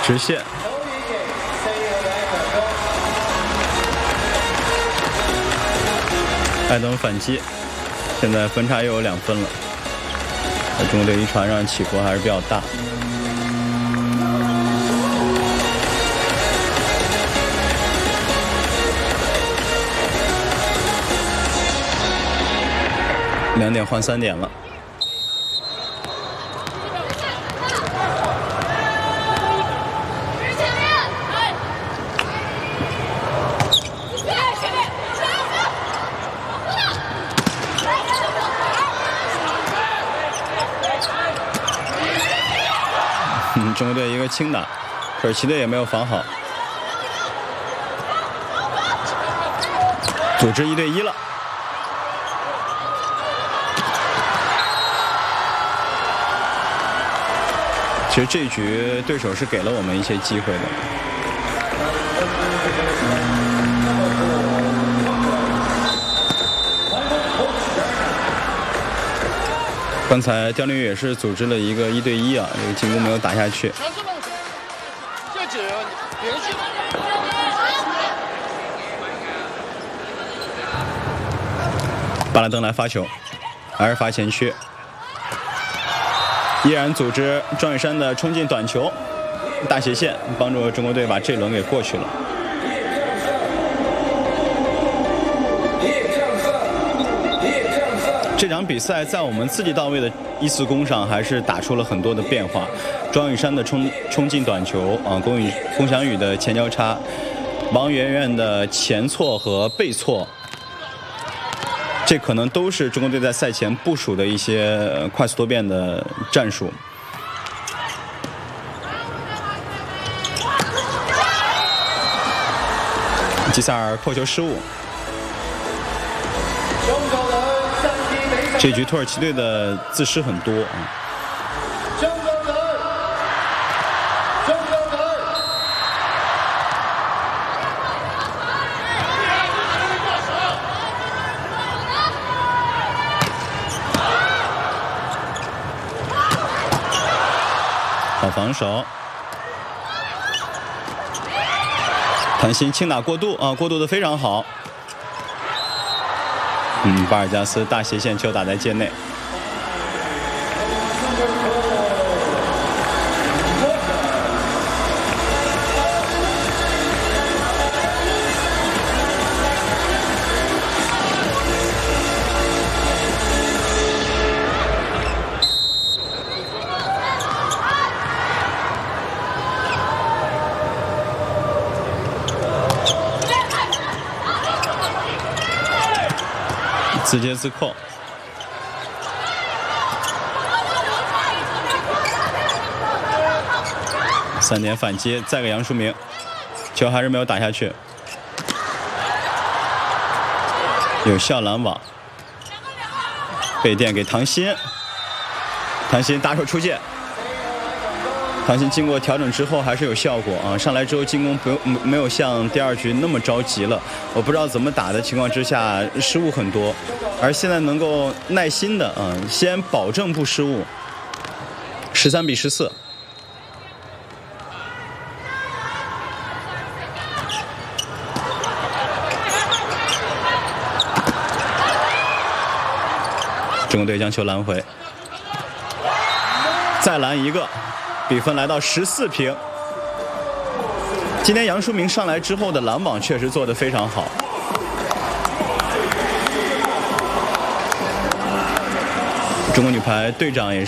直线。艾登反击，现在分差又有2分了。中国队一传让起伏还是比较大。2点换3点了。中国队一个轻打，土耳其队也没有防好，组织1对1了。其实这一局对手是给了我们一些机会的。刚才刁林宇也是组织了一个1对1啊，这个进攻没有打下去。巴拉登来发球，还是发前区，依然组织庄宇珊的冲进短球，大斜线帮助中国队把这轮给过去了。这场比赛在我们自己到位的1次攻上还是打出了很多的变化。庄宇珊的冲进短球啊，龚翔宇的前交叉，王媛媛的前错和背错，这可能都是中国队在赛前部署的一些快速多变的战术。吉萨尔破球失误。这局土耳其队的自失很多啊。好防守，谭鑫轻打过渡啊，过渡的非常好。巴尔加斯大斜线球打在界内。自接自扣，3点反击，再给杨淑明，球还是没有打下去，有效拦网，背垫给唐鑫，唐鑫打手出界，唐鑫经过调整之后还是有效果啊，上来之后进攻没有像第2局那么着急了，我不知道怎么打的情况之下失误很多，而现在能够耐心的先保证不失误。13比14。中国队将球拦回，再拦一个，比分来到14平。今天杨淑明上来之后的拦网确实做得非常好。中国女排队长也是